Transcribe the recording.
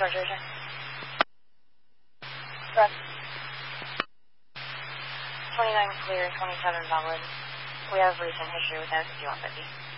Georgia return. Correct. 29 clear, 27 valid. We have recent history with that 5150.